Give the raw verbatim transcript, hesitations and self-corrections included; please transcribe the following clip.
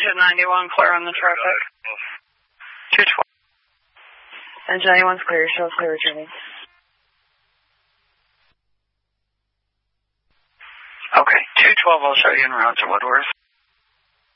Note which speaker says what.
Speaker 1: exit ninety-one, clear on the traffic. two twelve. And ninety-one's clear, show clear returning. Okay, two twelve, I'll show you en route to Woodworth.